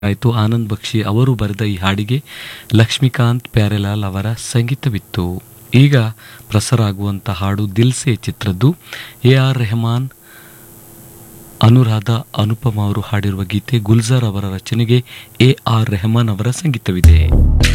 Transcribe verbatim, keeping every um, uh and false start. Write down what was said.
ಆಯಿತು. ಆನಂದ್ ಬಕ್ಷಿ ಅವರು ಬರೆದ ಈ ಹಾಡಿಗೆ ಲಕ್ಷ್ಮೀಕಾಂತ್ ಪ್ಯಾರೆಲಾಲ್ ಅವರ ಸಂಗೀತವಿತ್ತು. ಈಗ ಪ್ರಸಾರ ಆಗುವಂಥ ಹಾಡು ದಿಲ್ಸೆ ಚಿತ್ರದ್ದು. ಎ ಆರ್ ರೆಹಮಾನ್, ಅನುರಾಧ, ಅನುಪಮ ಅವರು ಹಾಡಿರುವ ಗೀತೆ. ಗುಲ್ಜಾರ್ ಅವರ ರಚನೆಗೆ ಎ ಆರ್ ರೆಹಮಾನ್ ಅವರ ಸಂಗೀತವಿದೆ.